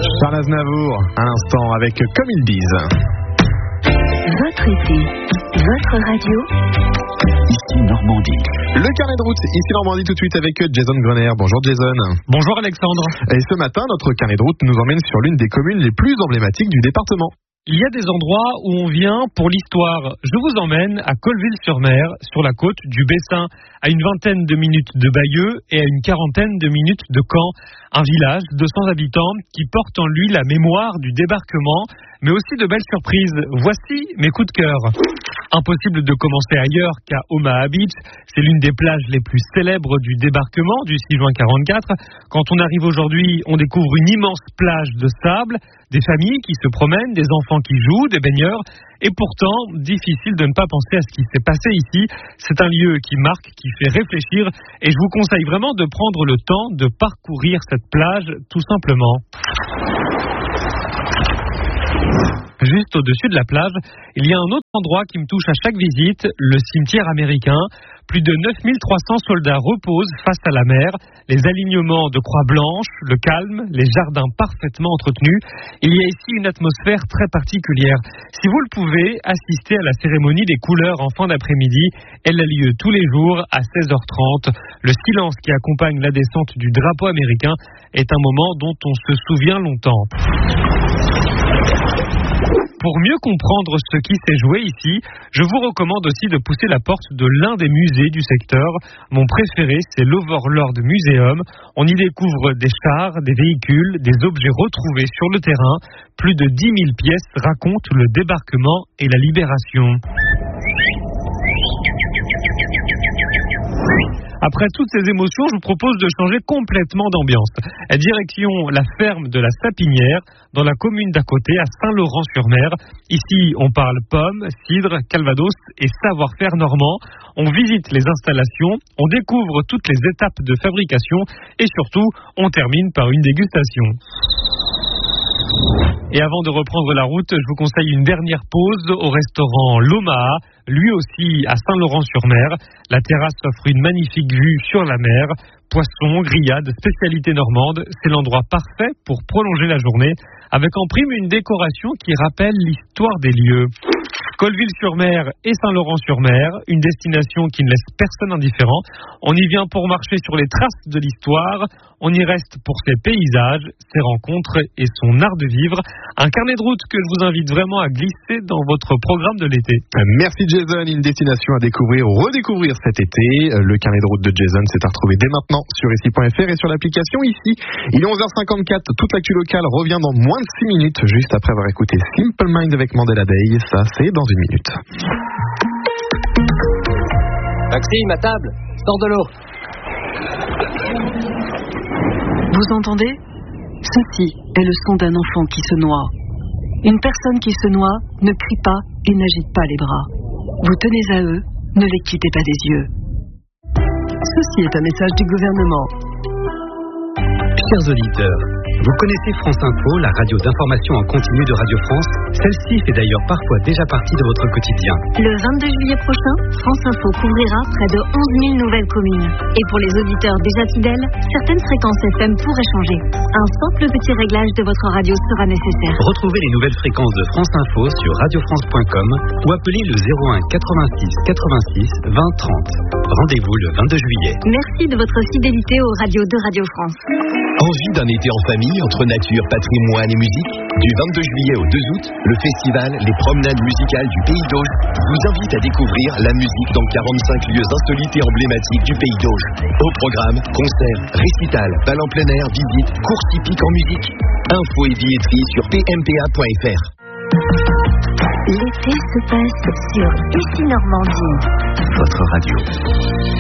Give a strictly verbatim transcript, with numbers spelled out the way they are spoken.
Charles Aznavour, à l'instant, avec Comme ils disent. Votre été, votre radio. Ici Normandie. Le carnet de route, ici Normandie, tout de suite avec Jason Grener. Bonjour Jason. Bonjour Alexandre. Et ce matin, notre carnet de route nous emmène sur l'une des communes les plus emblématiques du département. Il y a des endroits où on vient pour l'histoire. Je vous emmène à Colleville-sur-Mer, sur la côte du Bessin, à une vingtaine de minutes de Bayeux et à une quarantaine de minutes de Caen. Un village de cent habitants qui porte en lui la mémoire du débarquement, mais aussi de belles surprises. Voici mes coups de cœur. Impossible de commencer ailleurs qu'à Omaha Beach. C'est l'une des plages les plus célèbres du débarquement du six juin quarante-quatre. Quand on arrive aujourd'hui, on découvre une immense plage de sable, des familles qui se promènent, des enfants qui jouent, des baigneurs. Et pourtant, difficile de ne pas penser à ce qui s'est passé ici. C'est un lieu qui marque, qui fait réfléchir. Et je vous conseille vraiment de prendre le temps de parcourir cette plage, tout simplement. Juste au-dessus de la plage, il y a un autre endroit qui me touche à chaque visite, le cimetière américain. Plus de neuf mille trois cents soldats reposent face à la mer, les alignements de croix blanches, le calme, les jardins parfaitement entretenus. Il y a ici une atmosphère très particulière. Si vous le pouvez, assistez à la cérémonie des couleurs en fin d'après-midi. Elle a lieu tous les jours à seize heures trente. Le silence qui accompagne la descente du drapeau américain est un moment dont on se souvient longtemps. Pour mieux comprendre ce qui s'est joué ici, je vous recommande aussi de pousser la porte de l'un des musées du secteur. Mon préféré, c'est l'Overlord Museum. On y découvre des chars, des véhicules, des objets retrouvés sur le terrain. Plus de dix mille pièces racontent le débarquement et la libération. Après toutes ces émotions, je vous propose de changer complètement d'ambiance. Direction la ferme de la Sapinière, dans la commune d'à côté, à Saint-Laurent-sur-Mer. Ici, on parle pommes, cidre, calvados et savoir-faire normand. On visite les installations, on découvre toutes les étapes de fabrication et surtout, on termine par une dégustation. Et avant de reprendre la route, je vous conseille une dernière pause au restaurant L'Omaha, lui aussi à Saint-Laurent-sur-Mer. La terrasse offre une magnifique vue sur la mer. Poissons, grillades, spécialité normande, c'est l'endroit parfait pour prolonger la journée, avec en prime une décoration qui rappelle l'histoire des lieux. Colleville-sur-Mer et Saint-Laurent-sur-Mer, une destination qui ne laisse personne indifférent. On y vient pour marcher sur les traces de l'histoire, on y reste pour ses paysages, ses rencontres et son art de vivre. Un carnet de route que je vous invite vraiment à glisser dans votre programme de l'été. Merci Jason, une destination à découvrir ou redécouvrir cet été. Le carnet de route de Jason, c'est à retrouver dès maintenant sur ici point f r et sur l'application Ici. Il est onze heures cinquante-quatre, toute l'actu locale revient dans moins de six minutes, juste après avoir écouté Simple Minds avec Mandela Day. Ça, c'est dans une minute. Maxime, à table, sors de l'eau. Vous entendez ? Ceci est le son d'un enfant qui se noie. Une personne qui se noie ne crie pas et n'agite pas les bras. Vous tenez à eux, ne les quittez pas des yeux. Ceci est un message du gouvernement. Chers auditeurs, vous connaissez France Info, la radio d'information en continu de Radio France. Celle-ci fait d'ailleurs parfois déjà partie de votre quotidien. Le vingt-deux juillet prochain, France Info couvrira près de onze mille nouvelles communes. Et pour les auditeurs déjà fidèles, certaines fréquences F M pourraient changer. Un simple petit réglage de votre radio sera nécessaire. Retrouvez les nouvelles fréquences de France Info sur radio france point com ou appelez le zéro un quatre-vingt-six quatre-vingt-six vingt trente. Rendez-vous le vingt-deux juillet. Merci de votre fidélité aux radios de Radio France. Envie d'un été en famille entre nature, patrimoine et musique ? Du vingt-deux juillet au deux août, le festival Les Promenades Musicales du Pays d'Auge vous invite à découvrir la musique dans quarante-cinq lieux insolites et emblématiques du Pays d'Auge. Au programme, concerts, récitals, bal en plein air, visites, courses hippiques en musique. Info et billetterie sur p m p a point f r. L'été se passe sur Ici Normandie. Votre radio.